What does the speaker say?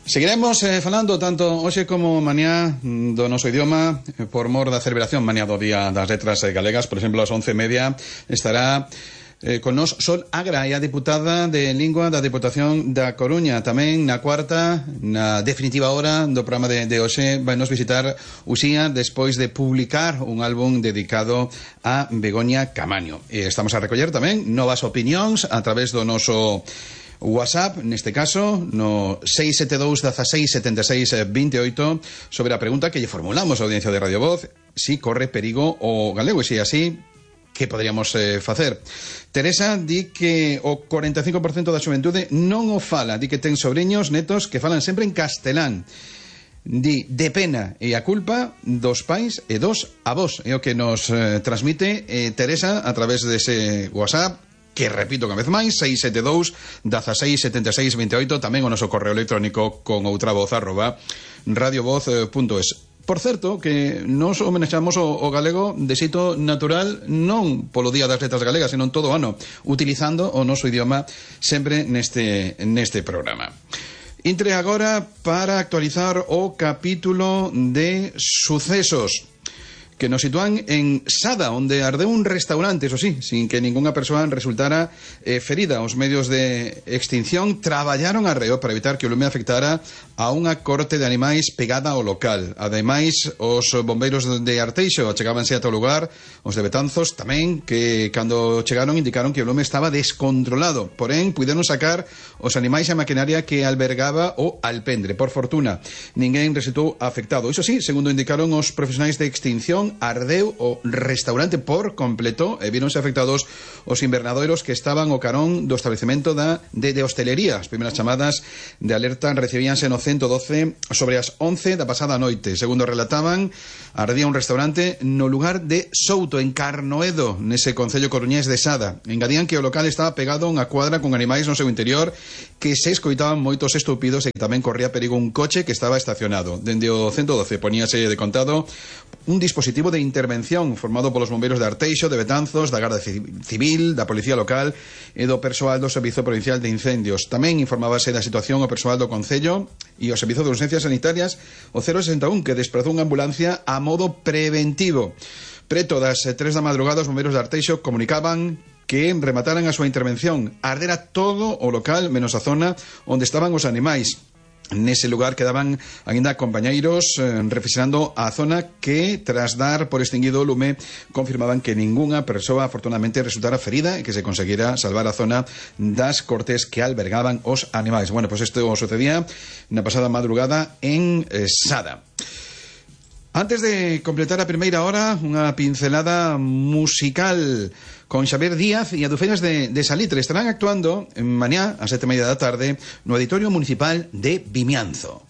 Seguiremos falando tanto hoxe como mañá do noso idioma por mor da celebración mañá do Día das Letras Galegas. Por exemplo, ás 11:30 estará con nos Sol Agra, a deputada de Lingua da Deputación da Coruña. Tamén na cuarta, na definitiva hora do programa de hoxe, vai nos visitar Uxía despois de publicar un álbum dedicado a Begoña Camaño. Estamos a recoller tamén novas opinións a través do noso WhatsApp, neste caso, no 672 16 76 28, sobre a pregunta que lle formulamos a audiencia de Radio Voz: si corre perigo o galego, e se así, que poderíamos facer? Teresa di que o 45% da xuventude non o fala, di que ten sobrinhos, netos que falan sempre en castelán. Di de pena e a culpa dos pais e dos avós. É o que nos transmite Teresa a través dese WhatsApp, que repito unha vez máis, 672 16 76 28, tamén o noso correo electrónico con outra voz @radiovoz.es. Por certo, que nos homenaxamos o galego de xeito natural, non polo Día das Letras Galegas, senón todo o ano, utilizando o noso idioma sempre neste programa. Intre agora para actualizar o capítulo de sucesos que nos sitúan en Sada, onde ardeu un restaurante, eso sí, sin que ninguna persoa resultara ferida. Os medios de extinción traballaron arreo para evitar que o lume afectara a unha corte de animais pegada ao local. Ademais, os bombeiros de Arteixo achegábanse ata o lugar, os de Betanzos tamén, que cando chegaron indicaron que o lume estaba descontrolado. Porén, puideron sacar os animais e a maquinaria que albergaba o alpendre. Por fortuna, ninguén resultou afectado. Iso sí, segundo indicaron os profesionais de extinción, ardeu o restaurante por completo e víronse afectados os invernadoiros que estaban ao carón do establecemento de hostelería. As primeiras chamadas de alerta recibíanse no 112 sobre as 11 da pasada noite. Segundo relataban, ardía un restaurante no lugar de Souto, en Carnoedo, nese concello coruñés de Sada. Engadían que o local estaba pegado a unha cuadra con animais no seu interior, que se escoitaban moitos estupidos e que tamén corría perigo un coche que estaba estacionado. Dende o 112 poníase de contado un dispositivo de intervención formado polos bombeiros de Arteixo, de Betanzos, da Garda Civil, da Policía Local e do persoal do Servizo Provincial de Incendios. Tamén informábase da situación o persoal do Concello e o Servizo de Urgencias Sanitarias, o 061, que desprazou unha ambulancia a modo preventivo. Preto das 3 da madrugada, os bombeiros de Arteixo comunicaban que remataran a súa intervención. Ardera todo o local, menos a zona onde estaban os animais. Nese lugar quedaban aínda compañeiros reflexionando a zona que, tras dar por extinguido o lume, confirmaban que ningunha persoa afortunadamente resultara ferida e que se conseguira salvar a zona das cortes que albergaban os animais. Bueno, pues isto sucedía na pasada madrugada en Sada. Antes de completar a primeira hora, unha pincelada musical con Xavier Díaz e Adufeiras de Salitre. Estarán actuando mañá ás 7:30 da tarde no Auditorio Municipal de Vimianzo.